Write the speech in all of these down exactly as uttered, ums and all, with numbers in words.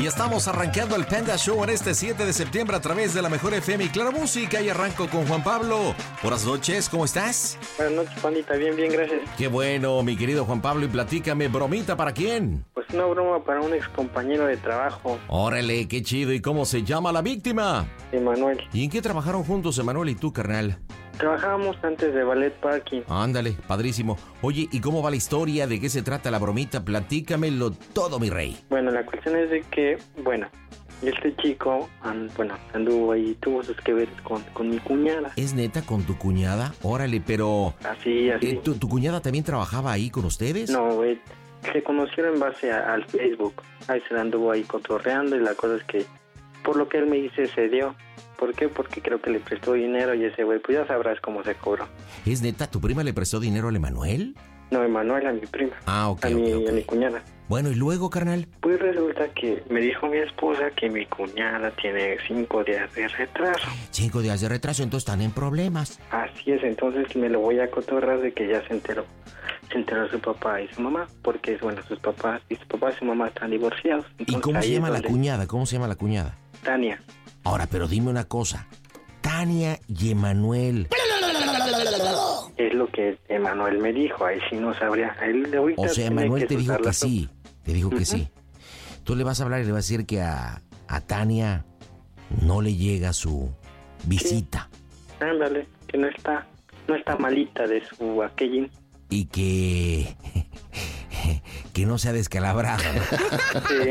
estamos arrancando el Panda Show en este siete de septiembre a través de la Mejor F M y Claro Música. Y arranco con Juan Pablo. Buenas noches, ¿cómo estás? Buenas noches, pandita, bien, bien, gracias. Qué bueno, mi querido Juan Pablo, y platícame, ¿bromita para quién? Pues una broma para un ex compañero de trabajo. Órale, qué chido. ¿Y cómo se llama la víctima? Emanuel. ¿Y en qué trabajaron juntos, Emanuel y tú, carnal? Trabajábamos antes de Ballet Parking. Ándale, padrísimo. Oye, ¿y cómo va la historia? ¿De qué se trata la bromita? Platícamelo todo, mi rey. Bueno, la cuestión es de que, bueno, este chico, and, bueno, anduvo ahí, tuvo sus que ver con, con mi cuñada. ¿Es neta con tu cuñada? Órale, pero... Así, así. ¿Tu, tu cuñada también trabajaba ahí con ustedes? No, güey, se conocieron en base a, al Facebook. Ahí se la anduvo ahí cotorreando y la cosa es que, por lo que él me dice, se dio. ¿Por qué? Porque creo que le prestó dinero y ese güey, pues ya sabrás cómo se cobró. ¿Es neta? ¿Tu prima le prestó dinero al Emanuel? No, Emanuel, a mi prima. Ah, ok, a, ok, mi, ok. a mi cuñada. Bueno, ¿y luego, carnal? Pues resulta que me dijo mi esposa que mi cuñada tiene cinco días de retraso. Cinco días de retraso, entonces están en problemas. Así es, entonces me lo voy a cotorrar de que ya se enteró. Se enteró su papá y su mamá, porque, bueno, sus papás y su papá y su mamá están divorciados. ¿Y cómo se llama la donde... cuñada? ¿Cómo se llama la cuñada? Tania. Ahora, pero dime una cosa. Tania y Emanuel. Es lo que Emanuel me dijo, ahí sí no sabría. Él ahorita O sea, Emanuel te dijo que la... sí, te dijo que Uh-huh. sí. Tú le vas a hablar y le vas a decir que a, a Tania no le llega su visita. Sí. Ándale, que no está, no está malita de su aquellín. Y que... que no se ha descalabrado. Sí,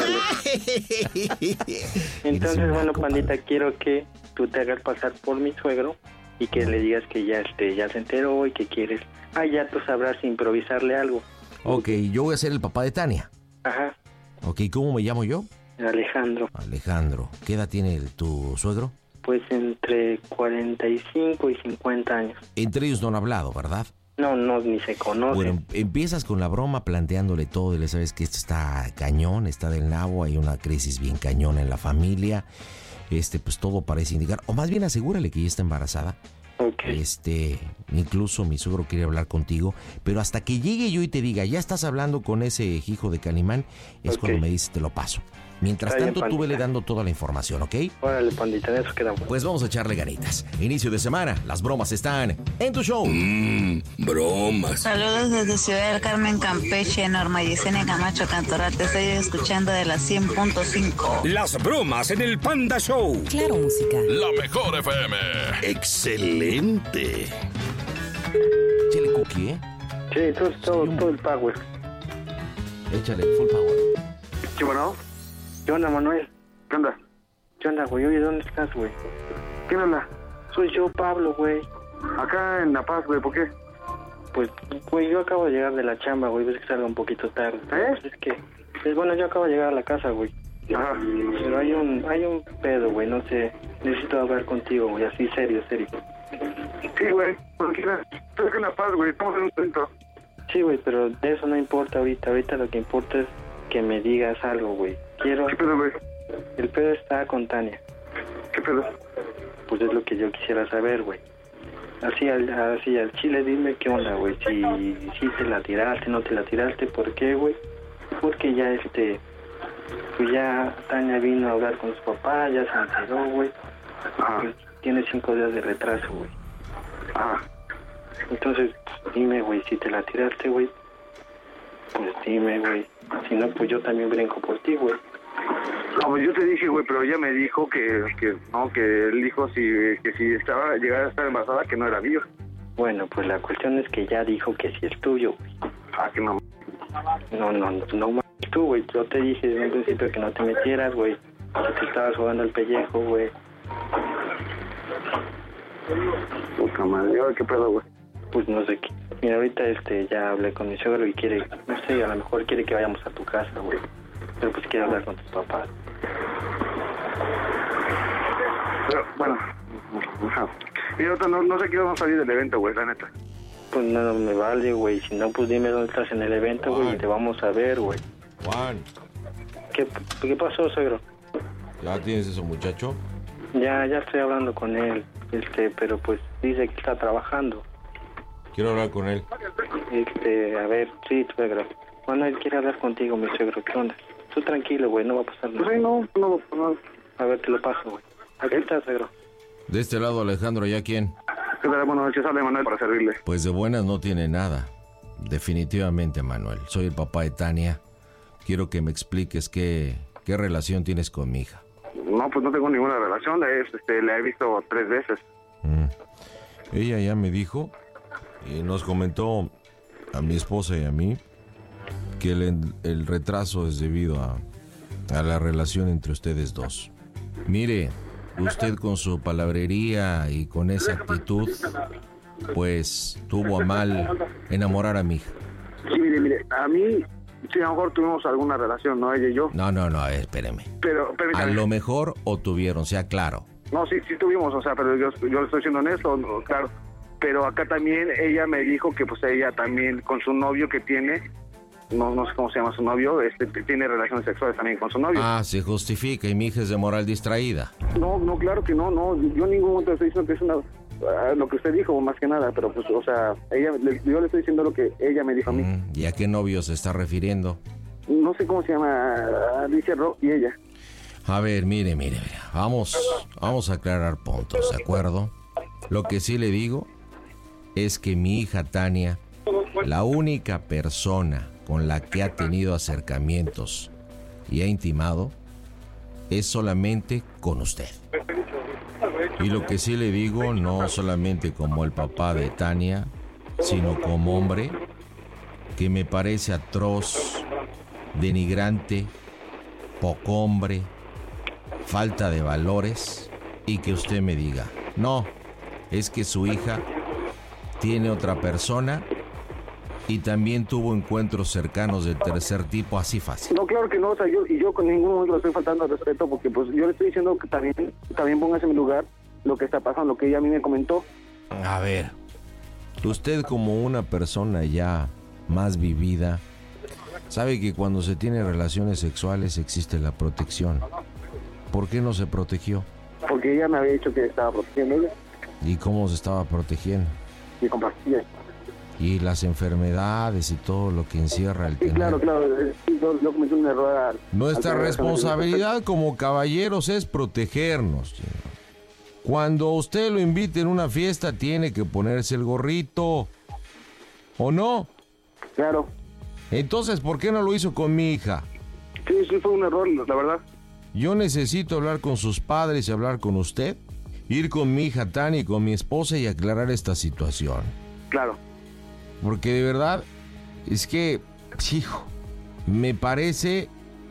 ándale. Entonces, bueno, pandita, quiero que tú te hagas pasar por mi suegro y que le digas que ya este ya se enteró y que quieres. Ah, ya tú sabrás improvisarle algo. Ok, yo voy a ser el papá de Tania. Ajá. Ok, ¿cómo me llamo yo? Alejandro. Alejandro. ¿Qué edad tiene el- tu suegro? Pues entre cuarenta y cinco y cincuenta años. Entre ellos no han hablado, ¿verdad? No, no, ni se conocen. Bueno, em- empiezas con la broma planteándole todo y le sabes que esto está cañón, está del nabo, hay una crisis bien cañona en la familia. Este, pues todo parece indicar, o más bien asegúrale que ya está embarazada. Ok. Este, incluso mi suegro quiere hablar contigo, pero hasta que llegue yo y te diga, ya estás hablando con ese hijo de Calimán, es Ok. cuando me dices, te lo paso. Mientras Está bien, tanto, tú pandita. vele dando toda la información, ¿ok? Órale, pandita, de eso quedamos. Pues vamos a echarle ganitas. Inicio de semana, las bromas están en tu show. Mmm, bromas. Saludos desde Ciudad del Carmen, Campeche, Norma Yesenia Camacho Cantoral. Te estoy escuchando de la cien punto cinco. Las bromas en el Panda Show. Claro Música. La Mejor F M. Excelente. Échale cookie, ¿eh? Sí, todo, todo, todo el power. Échale full power. Sí, bueno. ¿Qué onda, Manuel? ¿Qué onda? ¿Qué onda, güey? Oye, ¿dónde estás, güey? ¿Quién onda? Soy yo, Pablo, güey. Acá en La Paz, güey, ¿por qué? Pues, güey, yo acabo de llegar de la chamba, güey. Ves que salgo un poquito tarde. ¿Eh? Pues es que, pues, bueno, yo acabo de llegar a la casa, güey. Ajá. Pero hay un, hay un pedo, güey, no sé. Necesito hablar contigo, güey, así serio, serio. Sí, güey, ¿por qué? Estoy acá en La Paz, güey, estamos en un centro. Sí, güey, pero de eso no importa ahorita. Ahorita lo que importa es que me digas algo, güey. Quiero... ¿Qué pedo, güey? El pedo está con Tania. ¿Qué pedo? Pues es lo que yo quisiera saber, güey. Así al, así al chile, dime qué onda, güey. Si, si te la tiraste, no te la tiraste, ¿por qué, güey? Porque ya este... Pues ya Tania vino a hablar con su papá, ya se enteró, güey. Ajá. Pues tiene cinco días de retraso, güey. Ajá. Entonces, dime, güey, si te la tiraste, güey. Pues dime, güey. Si no, pues yo también brinco por ti, güey. No, pues yo te dije, güey, pero ella me dijo que, que no, que él dijo si, que si estaba, llegara a estar embarazada, que no era mío. Bueno, pues la cuestión es que ya dijo que sí es tuyo, güey. Ah, que no. No, no, no, no mames tú, güey. Yo te dije desde un principio que no te metieras, güey. Que te estabas jugando el pellejo, güey. Puta madre, ¿qué pedo, güey? Pues no sé qué. Mira, ahorita este ya hablé con mi suegro y quiere, no sé, a lo mejor quiere que vayamos a tu casa, güey. Pero pues quiere hablar con tus papás. Pero, bueno, ajá. Mira, ahorita no, no sé qué vamos a salir del evento, güey, la neta. Pues no me vale, güey. Si no, pues dime dónde estás en el evento, güey, y te vamos a ver, güey. Juan, ¿Qué, ¿Qué pasó, suegro? ¿ya tienes eso, muchacho? Ya, ya estoy hablando con él, este, pero pues dice que está trabajando. Quiero hablar con él. Este, a ver, sí, suegro. Bueno, él quiere hablar contigo, mi suegro, ¿qué onda? Tú tranquilo, güey, no va a pasar nada. Pues no, no, no. A ver, te lo paso, güey. Aquí está, suegro. De este lado, Alejandro, ¿ya quién? ¿Qué tal? Buenas noches, habla Manuel para servirle. Pues de buenas no tiene nada. Definitivamente, Manuel. Soy el papá de Tania. Quiero que me expliques qué, qué relación tienes con mi hija. No, pues no tengo ninguna relación. Es, este, la he visto tres veces. Mm. Ella ya me dijo y nos comentó a mi esposa y a mí que el, el retraso es debido a, a la relación entre ustedes dos. Mire, usted con su palabrería y con esa actitud, pues tuvo a mal enamorar a mi hija. Sí, mire, mire, a mí, sí, a lo mejor tuvimos alguna relación, ¿no? Ella y yo. No, no, no, espéreme. Pero, permítame. A lo mejor o tuvieron, sea claro. No, sí, sí tuvimos, o sea, pero yo, yo le estoy siendo honesto, no, claro. Pero acá también ella me dijo que pues ella también con su novio que tiene, no, no sé cómo se llama su novio, este tiene relaciones sexuales también con su novio. Ah, se justifica y mi hija es de moral distraída. No, no, claro que no, no, yo en ningún momento estoy diciendo que es una, uh, lo que usted dijo más que nada, pero pues, o sea, ella, le, yo le estoy diciendo lo que ella me dijo a mí. Mm, ¿y a qué novio se está refiriendo? No sé cómo se llama, Alicia Rock y ella. A ver, mire, mire, mire, vamos, vamos a aclarar puntos, ¿de acuerdo? Lo que sí le digo es que mi hija Tania, la única persona con la que ha tenido acercamientos y ha intimado, es solamente con usted. Y lo que sí le digo, no solamente como el papá de Tania, sino como hombre, que me parece atroz, denigrante, poco hombre, falta de valores, y que usted me diga, no, es que su hija tiene otra persona y también tuvo encuentros cercanos del tercer tipo, así fácil. No, claro que no, o sea, yo, y yo con ningún momento le estoy faltando al respeto, porque pues yo le estoy diciendo que también, también póngase en mi lugar lo que está pasando, lo que ella a mí me comentó. A ver, usted como una persona ya más vivida, sabe que cuando se tiene relaciones sexuales existe la protección. ¿Por qué no se protegió? Porque ella me había dicho que estaba protegiendo ella. ¿Y cómo se estaba protegiendo? Y con pastillas. Y las enfermedades y todo lo que encierra el Sí, tener. claro, claro, yo, yo cometí un error. Al, Nuestra al responsabilidad como caballeros es protegernos, señor. Cuando usted lo invite en una fiesta, tiene que ponerse el gorrito. ¿O no? Claro. Entonces, ¿por qué no lo hizo con mi hija? Sí, sí, fue un error, la verdad. Yo necesito hablar con sus padres y hablar con usted, ir con mi hija Tania y con mi esposa y aclarar esta situación. Claro. Porque de verdad, es que, hijo, me parece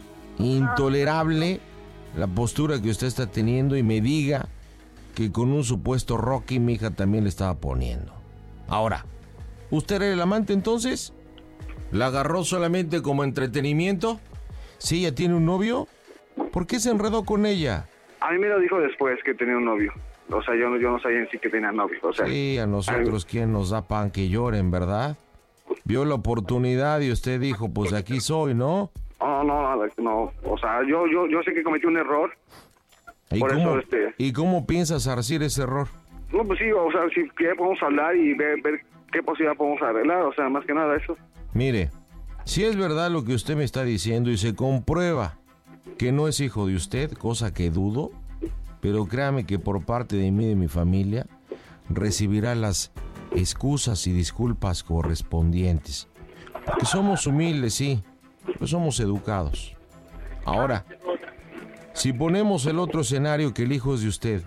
intolerable la postura que usted está teniendo y me diga que con un supuesto Rocky mi hija también le estaba poniendo. Ahora, ¿usted era el amante entonces? ¿La agarró solamente como entretenimiento? ¿Si ella tiene un novio? ¿Por qué se enredó con ella? A mí me lo dijo después que tenía un novio. O sea, yo, yo no sabía en sí que tenía novio. O sea, sí, a nosotros, ¿quién nos da pan que lloren, verdad? Vio la oportunidad y usted dijo, pues aquí soy, ¿no? No, no, no, no. O sea, yo, yo, yo sé que cometí un error. ¿Y, por cómo, eso, este... ¿Y cómo piensas resarcir ese error? No, pues sí, o sea, si quiere podemos hablar y ver, ver qué posibilidad podemos arreglar. O sea, más que nada eso. Mire, si es verdad lo que usted me está diciendo y se comprueba que no es hijo de usted, cosa que dudo, pero créame que por parte de mí y de mi familia recibirá las excusas y disculpas correspondientes. Porque somos humildes, sí, pero somos educados. Ahora, si ponemos el otro escenario que el hijo es de usted,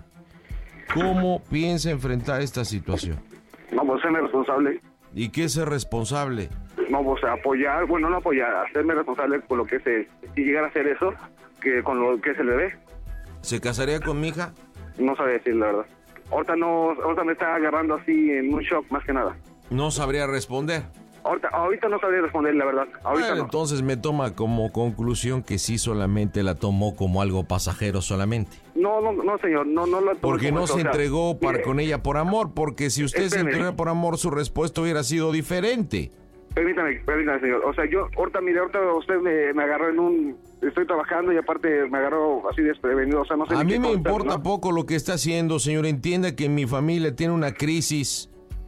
¿cómo piensa enfrentar esta situación? No, pues serme responsable. ¿Y qué es ser responsable? No, pues apoyar, bueno, no apoyar, hacerme responsable con lo que es, eh, si llegara a hacer eso, que con lo que es el bebé. ¿Se casaría con mi hija? No sabe decir la verdad. Ahorita no, ahorita me está agarrando así en un shock más que nada. No sabría responder. Ahorita, ahorita no sabría responder la verdad. Ahorita Bueno, no. entonces me toma como conclusión que sí solamente la tomó como algo pasajero solamente. No, no, no, señor, no, no la tomé Porque como no eso, se o sea, entregó para mire, con ella por amor, porque si usted se espéreme. entregó por amor, su respuesta hubiera sido diferente. Permítame, permítame, señor. O sea, yo, ahorita, mire, ahorita usted me, me agarró en un... Estoy trabajando y aparte me agarró así desprevenido, o sea, no sé... A ni mí qué me contestar, importa ¿no? poco lo que está haciendo, señor. Entienda que mi familia tiene una crisis.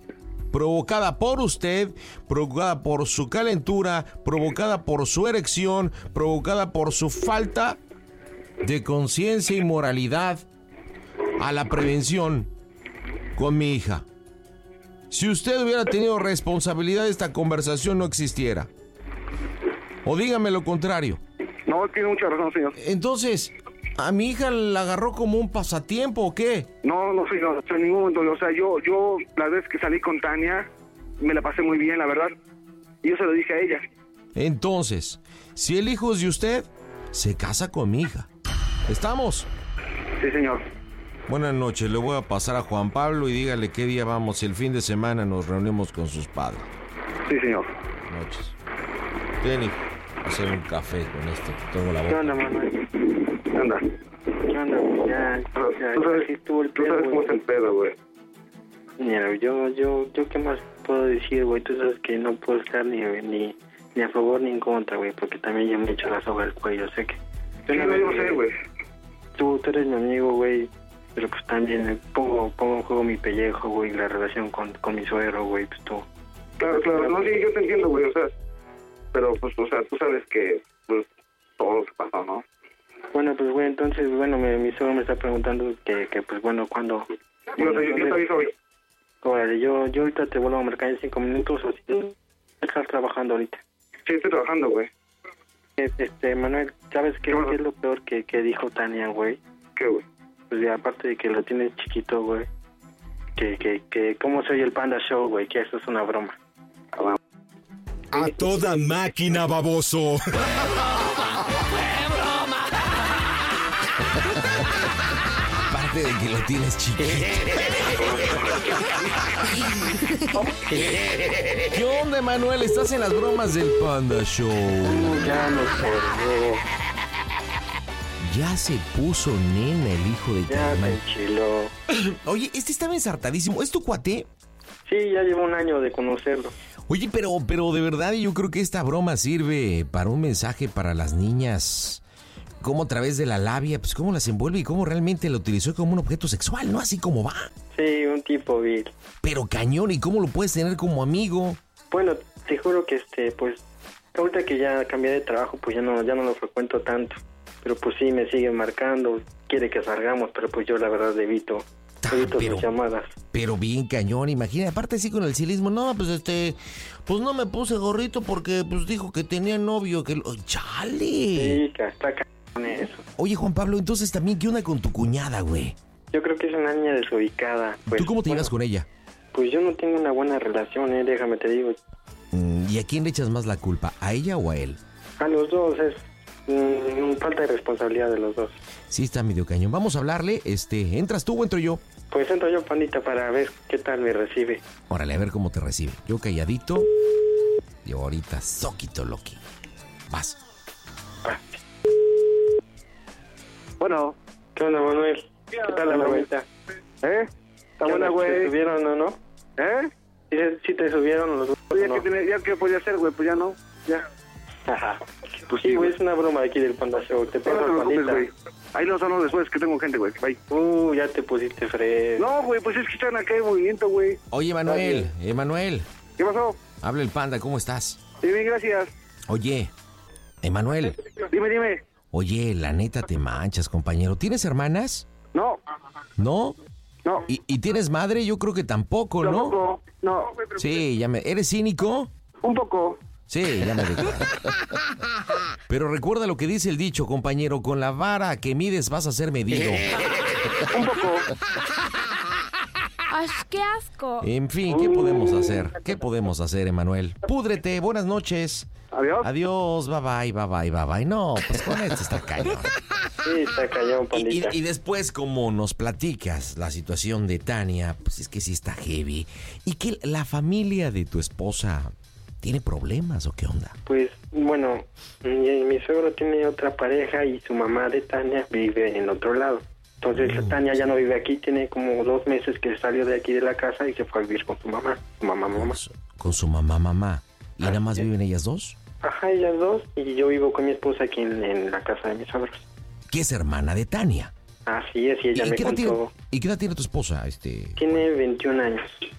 provocada por usted, provocada por su calentura, provocada por su erección, provocada por su falta de conciencia y moralidad a la prevención con mi hija. Si usted hubiera tenido responsabilidad, esta conversación no existiera. O dígame lo contrario. No, tiene mucha razón, señor. Entonces, ¿a mi hija la agarró como un pasatiempo o qué? No, no, señor, en ningún momento. O sea, yo, yo, la vez que salí con Tania, me la pasé muy bien, la verdad. Y yo se lo dije a ella. Entonces, si el hijo es de usted, se casa con mi hija. ¿Estamos? Sí, señor. Buenas noches, le voy a pasar a Juan Pablo y dígale qué día vamos. El fin de semana nos reunimos con sus padres. Sí, señor. Noches. Ven, hijo, a hacer un café con esto. Tengo la boca. ¿Qué onda, Manuel? ¿Qué onda? ¿Qué onda, güey? Ya, ya, Tú sabes, sí estuvo el tú pedo, sabes cómo güey. es el pedo, güey. Mira, yo, yo, yo, ¿qué más puedo decir, güey? Tú sabes que no puedo estar ni, ni, ni a favor ni en contra, güey, porque también yo me he hecho la soga al cuello, sé que... Sí, no, yo sé, güey. Tú, tú eres mi amigo, güey, pero pues también pongo, pongo en juego mi pellejo, güey, la relación con, con mi suegro, güey, pues tú... Claro, claro, no, sí, yo te entiendo, güey, o sea, pero pues, o sea, tú sabes que, pues, todo lo que pasó, ¿no? Bueno, pues, güey, entonces, bueno, mi, mi suegro me está preguntando que, que pues, bueno, ¿cuándo? Yo, Bueno, te, yo te entonces, aviso hoy. órale, yo, yo ahorita te vuelvo a marcar en cinco minutos, o si tú estás trabajando ahorita. Sí, estoy trabajando, güey. Este, Manuel, ¿sabes qué, qué es lo peor que, que dijo Tania, güey? ¿Qué, güey? Pues ya, aparte de que lo tienes chiquito, güey, que, que, que, ¿cómo soy el Panda Show, güey? Que eso es una broma. A toda máquina, baboso. Aparte de que lo tienes chiquito. ¿Qué onda, Manuel? Estás en las bromas del Panda Show. Ya no sé, Ya se puso nena el hijo de tu ya hermano. se enchiló. Oye, este estaba ensartadísimo. ¿Es tu cuate? Sí, ya llevo un año de conocerlo. Oye, pero, pero de verdad yo creo que esta broma sirve para un mensaje para las niñas. Cómo a través de la labia, pues cómo las envuelve y cómo realmente la utilizó como un objeto sexual, ¿no? Así como va. Sí, un tipo vil. Pero cañón, ¿y cómo lo puedes tener como amigo? Bueno, te juro que este, pues, ahorita que ya cambié de trabajo, pues ya no, ya no lo frecuento tanto. Pero pues sí, me sigue marcando, quiere que salgamos, pero pues yo la verdad evito, evito pero- sus llamadas. Pero bien cañón, imagina, aparte así con el cilismo, no, pues este, pues no me puse gorrito porque pues dijo que tenía novio, que... lo- ¡Chale! Sí, que está con eso. Oye, Juan Pablo, entonces también, ¿qué onda con tu cuñada, güey? Yo creo que es una niña desubicada. Pues, ¿Tú cómo te bueno, llevas con ella? Pues yo no tengo una buena relación, eh, déjame te digo. Mm, ¿Y a quién le echas más la culpa? ¿A ella o a él? A los dos es mm, falta de responsabilidad de los dos. Sí, está medio cañón. Vamos a hablarle, este, ¿entras tú o entro yo? Pues entro yo, pandita, para ver qué tal me recibe. Órale, a ver cómo te recibe. Yo calladito. Y ahorita, soquito loqui. Vas. Bueno, ¿Qué onda, Manuel? ¿Qué tal la vuelta? ¿eh? Está buena, ¿Te güey. subieron o no? ¿Eh? ¿Sí, sí te subieron los dos Oye, o no? ¿qué, tenía- ya, ¿qué podía hacer, güey? Pues ya no, ya. Ajá. Pues Sí, güey, es una broma de aquí del Panda Show. Te No paso te al preocupes, pandita. güey. Ahí los hablo después, que tengo gente, güey. Bye. Uh, ya te pusiste fresco. No, güey, pues es que están acá en movimiento, güey. Oye, Manuel, Emanuel, ¿Qué pasó? habla el panda, ¿cómo estás? Sí, bien, gracias. Oye, Emanuel, Dime, dime. oye, la neta te manchas, compañero. ¿Tienes hermanas? No, ¿No? no. ¿Y, y tienes madre? Yo creo que tampoco, ¿no? Tampoco. No. Sí, ya me... ¿Eres cínico? Un poco. Sí, ya me di cuenta. Pero recuerda lo que dice el dicho, compañero, con la vara que mides vas a ser medido. Un poco. ¡Ay, qué asco! En fin, ¿qué podemos hacer? ¿Qué podemos hacer, Emanuel? Púdrete, buenas noches. Adiós. Adiós, bye bye, bye bye, bye bye. No, pues con esto está cañón. Sí, está callado, Y, pandita. y- y después, como nos platicas la situación de Tania, pues es que sí está heavy. ¿Y que la familia de tu esposa tiene problemas o qué onda? Pues, bueno, mi, mi suegro tiene otra pareja y su mamá de Tania vive en otro lado. Entonces, Mm. Tania ya no vive aquí, tiene como dos meses que salió de aquí de la casa y se fue a vivir con su mamá. Su mamá, mamá. Con su, con su mamá, mamá. ¿Y nada más Así es. viven ellas dos? Ajá, ellas dos, y yo vivo con mi esposa aquí en, en la casa de mis suegros. Que es hermana de Tania. Así es, y ella ¿Y me qué edad tiene, contó. ¿y qué edad tiene tu esposa? Este, Tiene veintiún años.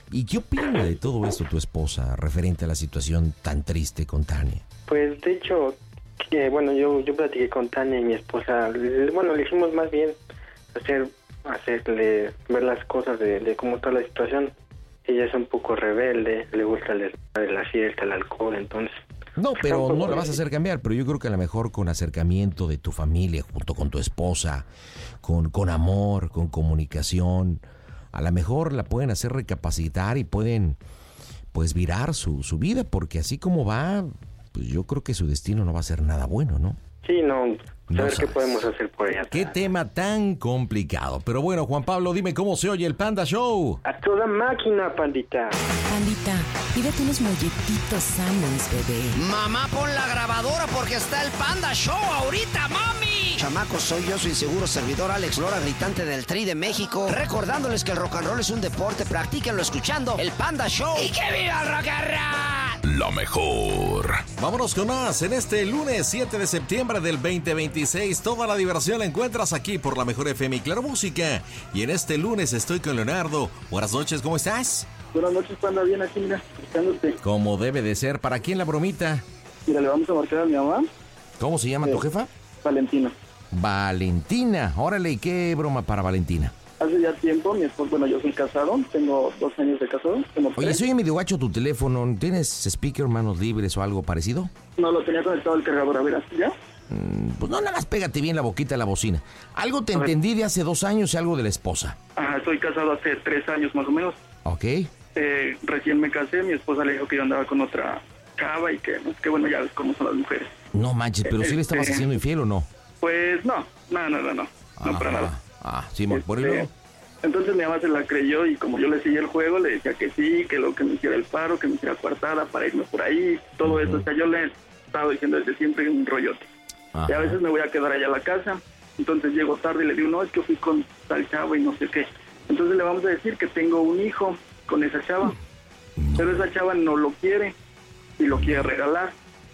¿Y qué opina de todo esto tu esposa referente a la situación tan triste con Tania? Pues de hecho, que, bueno, yo yo platiqué con Tania y mi esposa. Bueno, le hicimos más bien hacer hacerle ver las cosas de, de cómo está la situación. Ella es un poco rebelde, le gusta el, la fiesta, el alcohol, entonces... No, pero no la vas a hacer cambiar, pero yo creo que a lo mejor con acercamiento de tu familia junto con tu esposa, con, con amor, con comunicación, a lo mejor la pueden hacer recapacitar y pueden pues virar su, su vida, porque así como va, pues yo creo que su destino no va a ser nada bueno, ¿no? Sí, no, No saber qué sabes. podemos hacer por ella. Qué tema tan complicado. Pero bueno, Juan Pablo, dime cómo se oye el Panda Show. A toda máquina, pandita. Pandita, pídete unos molletitos sanos, bebé. Mamá, pon la grabadora porque está el Panda Show ahorita, mami. Chamacos, soy yo, su inseguro servidor Alex Lora, gritante del Tri de México. Recordándoles que el rock and roll es un deporte, practíquenlo escuchando el Panda Show. ¡Y que viva el rock and roll! La mejor. Vámonos con más. En este lunes siete de septiembre del veinte veintiséis, toda la diversión la encuentras aquí por la Mejor F M y Claro Música. Y en este lunes estoy con Leonardo. Buenas noches, ¿cómo estás? Buenas noches, Panda, bien aquí, mira, escuchándote. Como debe de ser. ¿Para quién la bromita? Mira, le vamos a marcar a mi mamá, ¿Cómo se llama Sí. tu jefa? Valentina. Valentina. Órale, ¿y qué broma para Valentina? Hace ya tiempo, mi esposo, bueno, yo soy casado, tengo dos años de casado, tengo Oye, tres. soy medio guacho tu teléfono. ¿Tienes speaker, manos libres o algo parecido? No, lo tenía conectado al cargador, a ver, ¿así ya? Mm, Pues no, nada más pégate bien la boquita a la bocina. Algo te A ver. entendí de hace dos años y algo de la esposa. Ajá, soy casado hace tres años más o menos. ¿Ok? Eh, recién me casé, mi esposa le dijo que yo andaba con otra chava y que, que bueno, ya ves cómo son las mujeres. No manches, pero si le estabas Este- haciendo infiel o no. Pues no, no, no, no, no, no para Ajá. nada. Ah, sí, por por Este, luego. Entonces mi mamá se la creyó y como yo le seguía el juego, le decía que sí, que lo que me hiciera el paro, que me hiciera coartada para irme por ahí, todo eso. O sea, yo le estaba diciendo desde siempre un rollote. Ajá. Y a veces me voy a quedar allá a la casa, entonces llego tarde y le digo, no, es que fui con tal chava y no sé qué. Entonces le vamos a decir que tengo un hijo con esa chava, pero esa chava no lo quiere y lo quiere regalar.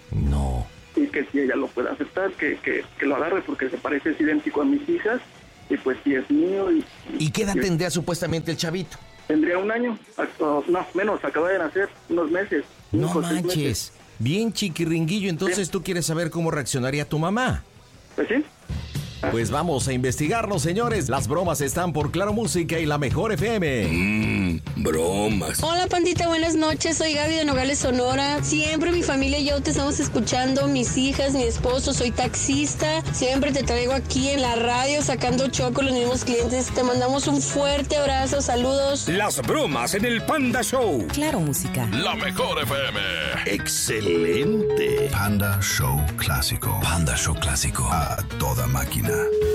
No. Y que si ella lo puede aceptar, que, que, que lo agarre porque se parece, es idéntico a mis hijas y pues sí es mío. Y, ¿Y qué edad y tendría supuestamente el chavito? tendría un año, o- no, menos, acaba de nacer, unos meses. No cinco o seis meses. manches. Bien chiquiringuillo, entonces tú quieres saber cómo reaccionaría tu mamá. Pues sí. Pues vamos a investigarlo, señores. Las bromas están por Claro Música y la Mejor F M. Mmm, bromas. Hola pandita, buenas noches, soy Gaby de Nogales, Sonora. Siempre mi familia y yo te estamos escuchando, mis hijas, mi esposo, soy taxista. Siempre te traigo aquí en la radio sacando choco a los mismos clientes. Te mandamos un fuerte abrazo, saludos. Las bromas en el Panda Show. Claro Música. La Mejor F M. Excelente. Panda Show Clásico. Panda Show Clásico. A toda máquina.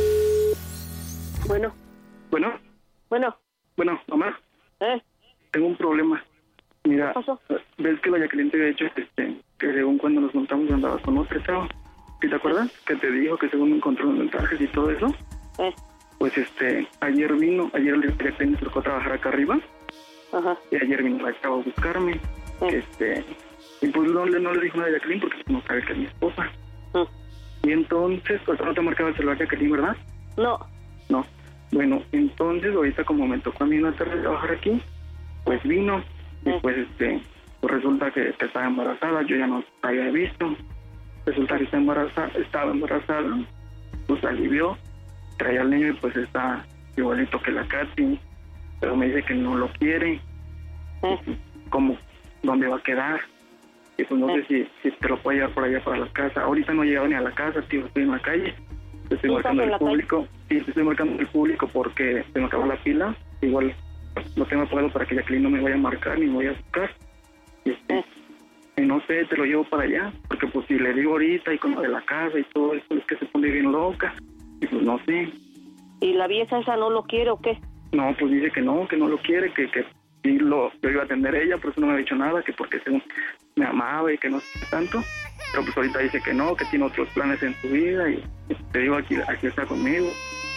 Bueno. Bueno. Bueno, Bueno, mamá, ¿eh? tengo un problema. Mira, ¿Qué pasó? ves que la Jacqueline te había dicho este, que según cuando nos montamos andaba con otra chava. ¿Sí te acuerdas? Que te dijo que según encontró los mensajes y todo eso. ¿Eh? Pues este, ayer vino, ayer le Jacqueline me tocó trabajar acá arriba. Ajá. Y ayer vino la chava a buscarme. ¿Eh? Este, y pues no, le- no le dijo nada a Jacqueline porque no sabe que es mi esposa. ¿Eh? Y entonces, pues no te marcaba el celular Jacqueline, ¿verdad? No. No. Bueno, entonces ahorita como me tocó a mí una tarde trabajar aquí, pues vino y ¿Eh? pues este, pues resulta que, que estaba embarazada, yo ya no había visto. Resulta que está embarazada, estaba embarazada, pues alivió, traía al niño y pues está igualito que la Katy, pero me dice que no lo quiere, ¿Eh? como dónde va a quedar. Y pues no sé si, si te lo puedo llevar por allá para la casa. Ahorita no he llegado ni a la casa, tío, estoy en la calle. Te estoy ¿Sí marcando estás en el la calle? público. Sí, te estoy marcando el público porque se me acabó la pila. Igual lo tengo apagado para que Jacqueline no me vaya a marcar ni me vaya a buscar. Y, este, y no sé, te lo llevo para allá. Porque pues si le digo ahorita y con lo de la casa y todo eso, es que se pone bien loca. Y pues no sé. ¿Y la vieja esa no lo quiere o qué? No, pues dice que no, que no lo quiere, que, que sí lo, yo iba a atender a ella, por eso no me ha dicho nada, que porque según me amaba y que no sé qué tanto. Pero pues ahorita dice que no, que tiene otros planes en su vida y te digo, aquí, aquí está conmigo.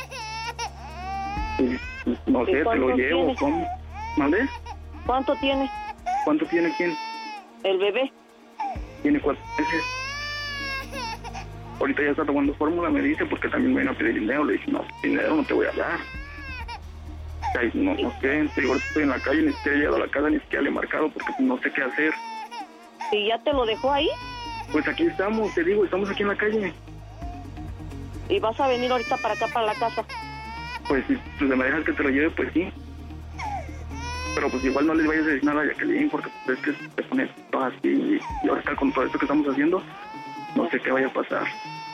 Y, pues, no ¿Y sé, te lo cuántos llevo, tiene? ¿cómo? ¿Mande? ¿Cuánto tiene ¿Cuánto tiene quién? el bebé? Tiene cuatro meses. Ahorita ya está tomando fórmula, me dice, porque también me viene a pedir dinero. Le dije, no, dinero no te voy a dar. Ay, no, no sé, te digo, estoy en la calle, ni siquiera he llegado a la casa, ni siquiera le he marcado porque no sé qué hacer. ¿Y ya te lo dejó ahí? Pues aquí estamos, te digo, estamos aquí en la calle. ¿Y vas a venir ahorita para acá, para la casa? Pues si pues, me dejas que te lo lleve, pues sí. Pero pues igual no les vayas a decir nada a Jacqueline porque pues, es que se pone todo así y, y ahorita con todo esto que estamos haciendo, no sé qué vaya a pasar.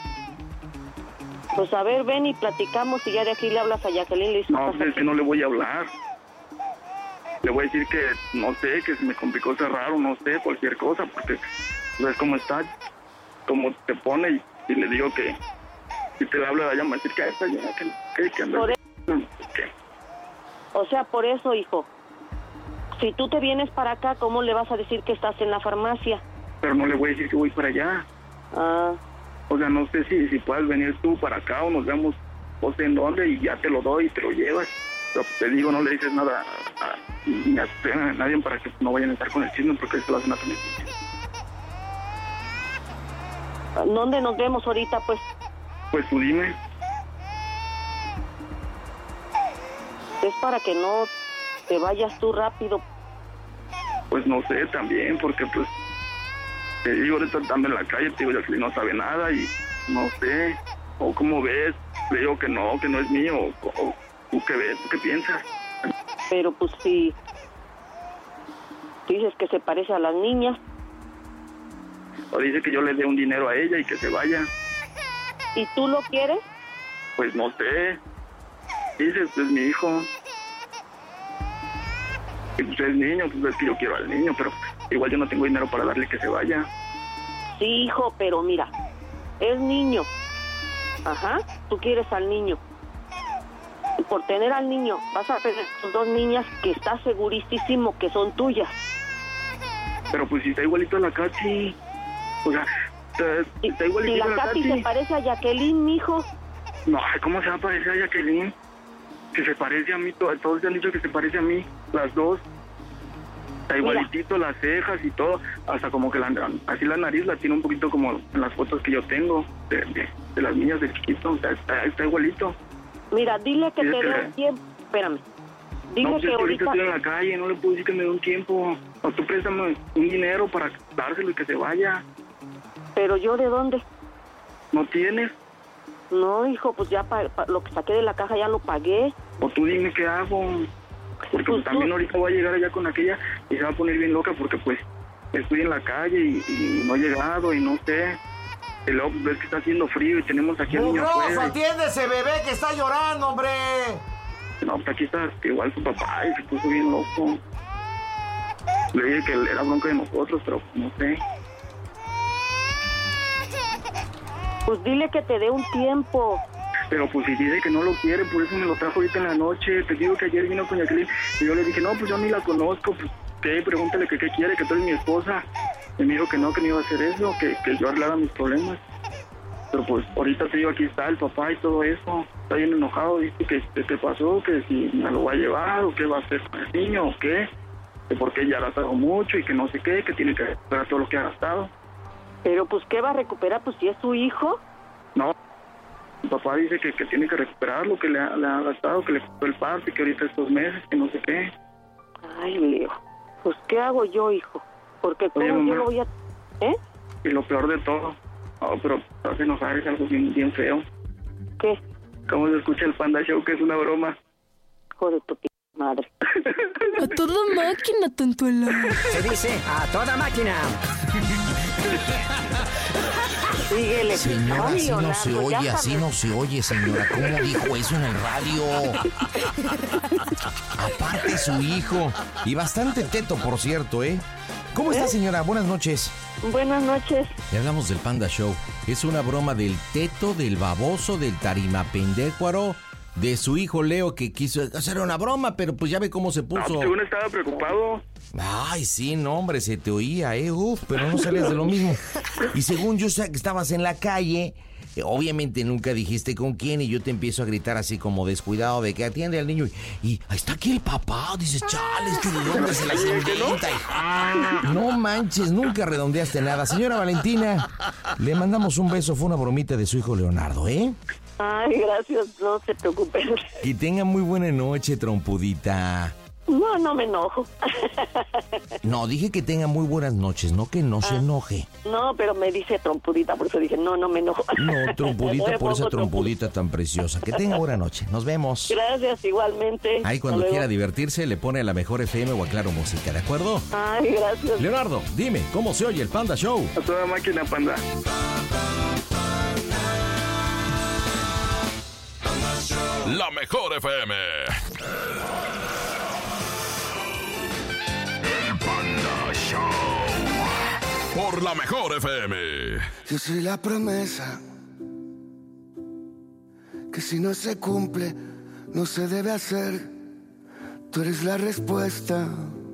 Pues a ver, ven y platicamos y ya de aquí le hablas a Jacqueline. Le no, pues es que no le voy a hablar. Le voy a decir que, no sé, que se me complicó cerrar o no sé, cualquier cosa, porque ves cómo está, cómo te pone y, y le digo que si te habla, ella me va a decir que está ya, que, que, que anda. Por eso. ¿Qué? O sea, por eso, hijo. Si tú te vienes para acá, ¿cómo le vas a decir que estás en la farmacia? Pero no le voy a decir que voy para allá. Ah. O sea, no sé si, si puedes venir tú para acá o nos vemos, no sé en dónde, y ya te lo doy y te lo llevas. Pero te digo, no le dices nada a, a, ni a, a nadie para que no vayan a estar con el chisme porque eso lo hacen a tener. ¿Dónde nos vemos ahorita, pues? Pues tú dime. Es para que no te vayas tú rápido. Pues no sé, también, porque pues te digo, ahorita estando en la calle, te digo, Jacqueline no sabe nada y no sé, o cómo ves, le digo que no, que no es mío, o, o tú qué ves, tú qué piensas. Pero pues si dices que se parece a las niñas. O dice que yo le dé un dinero a ella y que se vaya. ¿Y tú lo quieres? Pues no sé. Dices, es mi hijo. Y pues es niño, pues es que yo quiero al niño, pero igual yo no tengo dinero para darle que se vaya. Sí, hijo, pero mira, es niño. Ajá, tú quieres al niño. Y por tener al niño, vas a tener tus dos niñas que estás segurísimo que son tuyas. Pero pues si está igualito a la Katy. O sea, está igualito si a la la Katy Katy. se parece a Jacqueline, mijo. No, ¿cómo se va a parecer a Jacqueline? Que se parece a mí, todos, todos han dicho que se parece a mí, las dos. Está igualitito, las cejas y todo, hasta como que la, así la nariz la tiene un poquito como en las fotos que yo tengo de, de, de las niñas de chiquito, o sea, está, está igualito. Mira, dile que Dile te que dé le- un tiempo. Espérame. Dile No, pues que es que ahorita ahorita... estoy en la calle, no le puedo decir que me dé un tiempo. O tú préstame un dinero para dárselo y que se vaya. ¿Pero yo de dónde? ¿No tienes? No, hijo, pues ya pa- pa- lo que saqué de la caja ya lo pagué. O tú dime qué hago. Porque pues, también ahorita voy a llegar allá con aquella y se va a poner bien loca porque pues estoy en la calle y, y no he llegado y no sé. Y luego pues, ves que está haciendo frío y tenemos aquí al niño ¡Mugroso, afuera. atiende ese bebé que está llorando, hombre! No, pues aquí está igual su papá y se puso bien loco. Le dije que era bronca de nosotros, pero no sé. Pues dile que te dé un tiempo. Pero pues si dice que no lo quiere, por eso me lo trajo ahorita en la noche. Te digo que ayer vino con Jacqueline y yo le dije, no, pues yo ni la conozco. Pues, ¿qué? Pregúntale que qué quiere, que tú eres mi esposa. Y me dijo que no, que no iba a hacer eso, que, que yo arreglara mis problemas. Pero pues ahorita te digo, aquí está el papá y todo eso. Está bien enojado, dice que que qué pasó, que si me lo va a llevar o qué va a hacer con el niño o qué. Que porque ella ha gastado mucho y que no sé qué, que tiene que recuperar todo lo que ha gastado. Pero pues, ¿qué va a recuperar? Pues si es su hijo. No, mi papá dice que, que tiene que recuperar lo que le ha, le ha gastado, que le costó el parte, que ahorita estos meses, que no sé qué. Ay, Leo, pues ¿qué hago yo, hijo? Porque ¿cómo Oye, yo mamá. lo voy a... ¿Eh? Y lo peor de todo, oh, pero hace enojar es algo bien, bien feo. ¿Qué? ¿Cómo se escucha el Panda Show, que es una broma? Hijo de tu p... madre. A toda máquina, tontuela. Se dice a toda máquina. Síguele. Señora, Ay, así no Leonardo, se ya oye, así sabes. no se oye, señora. ¿Cómo dijo eso en el radio? Aparte su hijo. Y bastante teto, por cierto, ¿eh? ¿Cómo está, ¿Eh? señora? Buenas noches. Buenas noches. Le hablamos del Panda Show. Es una broma del teto, del baboso, del tarimapendécuaro, de su hijo Leo, que quiso hacer una broma, pero pues ya ve cómo se No, puso. pues uno estaba preocupado. Ay, sí, no, hombre, se te oía, eh, uf, pero no salías de lo mismo. Y según yo sé que estabas en la calle, eh, obviamente nunca dijiste con quién, y yo te empiezo a gritar así como descuidado de que atiende al niño. Y, y ahí está aquí el papá, dices, chale, este de dónde se las inventa. Y, no manches, nunca redondeaste nada. Señora Valentina, le mandamos un beso, fue una bromita de su hijo Leonardo, ¿eh? Ay, gracias, no se preocupen. Que tenga muy buena noche, trompudita. No, no me enojo. No, dije que tenga muy buenas noches, no que no ah, se enoje. No, pero me dice trompudita, por eso dije, no, no me enojo. No, trompudita por esa trompudita tan preciosa. Que tenga buena noche, nos vemos. Gracias, igualmente. Ahí cuando quiera divertirse, le pone a la mejor F M o a Claro Música, ¿de acuerdo? Ay, gracias. Leonardo, dime, ¿cómo se oye el Panda Show? A toda máquina, Panda. La mejor F M. El Panda Show. Por la mejor F M. Yo soy la promesa que si no se cumple, no se debe hacer. Tú eres la respuesta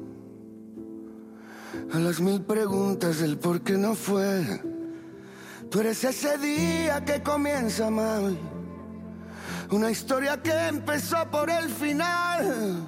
a las mil preguntas del por qué no fue. Tú eres ese día que comienza mal, una historia que empezó por el final.